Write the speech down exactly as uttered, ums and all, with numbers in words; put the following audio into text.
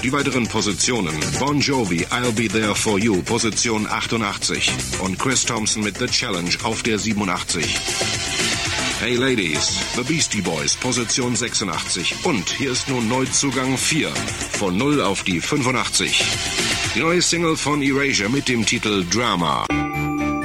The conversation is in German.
Die weiteren Positionen: Bon Jovi, I'll Be There For You, Position achtundachtzig. Und Chris Thompson mit The Challenge auf der siebenundachtzig. Hey Ladies, The Beastie Boys, Position sechsundachtzig. Und hier ist nun Neuzugang vier, von null auf die fünfundachtzig. Die neue Single von Erasure mit dem Titel Drama.